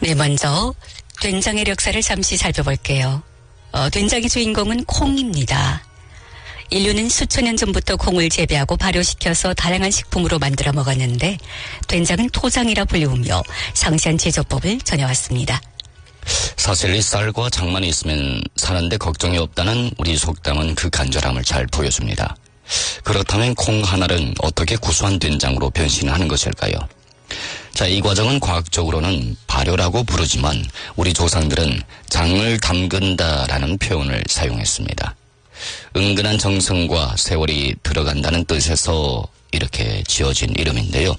네, 먼저 된장의 역사를 잠시 살펴볼게요. 된장의 주인공은 콩입니다. 인류는 수천 년 전부터 콩을 재배하고 발효시켜서 다양한 식품으로 만들어 먹었는데 된장은 토장이라 불리우며 상세한 제조법을 전해왔습니다. 사실 이 쌀과 장만 있으면 사는데 걱정이 없다는 우리 속담은 그 간절함을 잘 보여줍니다. 그렇다면 콩 하나는 어떻게 구수한 된장으로 변신하는 것일까요? 자, 이 과정은 과학적으로는 발효라고 부르지만 우리 조상들은 장을 담근다라는 표현을 사용했습니다. 은근한 정성과 세월이 들어간다는 뜻에서 이렇게 지어진 이름인데요.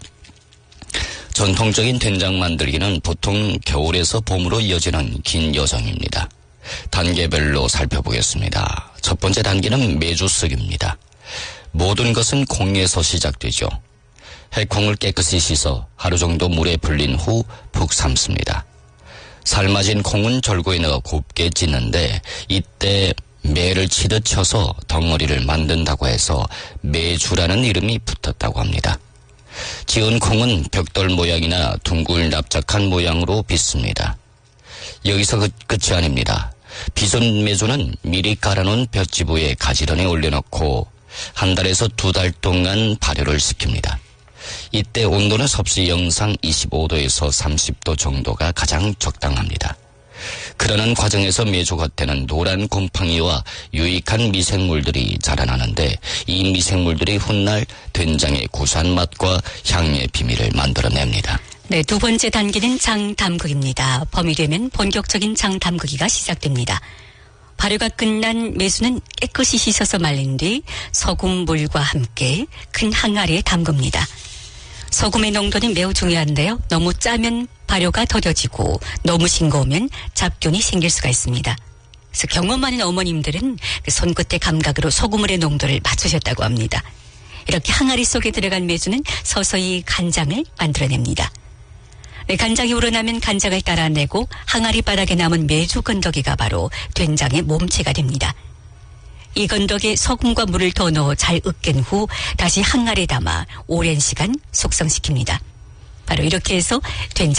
전통적인 된장 만들기는 보통 겨울에서 봄으로 이어지는 긴 여정입니다. 단계별로 살펴보겠습니다. 첫 번째 단계는 메주 쓰기입니다. 모든 것은 콩에서 시작되죠. 해콩을 깨끗이 씻어 하루 정도 물에 불린 후 푹 삶습니다. 삶아진 콩은 절구에 넣어 곱게 찢는데 이때 매를 치듯 쳐서 덩어리를 만든다고 해서 매주라는 이름이 붙었다고 합니다. 지은 콩은 벽돌 모양이나 둥글 납작한 모양으로 빚습니다. 여기서 끝이 아닙니다. 빚은 매주는 미리 깔아놓은 볏지부에 가지런히 올려놓고 한 달에서 2달 동안 발효를 시킵니다. 이때 온도는 섭씨 영상 25도에서 30도 정도가 가장 적당합니다. 그러는 과정에서 메주 겉에는 노란 곰팡이와 유익한 미생물들이 자라나는데 이 미생물들이 훗날 된장의 구수한 맛과 향의 비밀을 만들어냅니다. 네, 두 번째 단계는 장 담그기입니다. 봄이 되면 본격적인 장 담그기가 시작됩니다. 발효가 끝난 메주는 깨끗이 씻어서 말린 뒤 소금 물과 함께 큰 항아리에 담급니다. 소금의 농도는 매우 중요한데요. 너무 짜면 발효가 더뎌지고 너무 싱거우면 잡균이 생길 수가 있습니다. 그래서 경험 많은 어머님들은 그 손끝의 감각으로 소금물의 농도를 맞추셨다고 합니다. 이렇게 항아리 속에 들어간 메주는 서서히 간장을 만들어냅니다. 네, 간장이 우러나면 간장을 따라내고 항아리 바닥에 남은 메주 건더기가 바로 된장의 몸체가 됩니다. 이 건더기에 소금과 물을 더 넣어 잘 으깬 후 다시 항아리에 담아 오랜 시간 숙성시킵니다. 바로 이렇게 해서 된장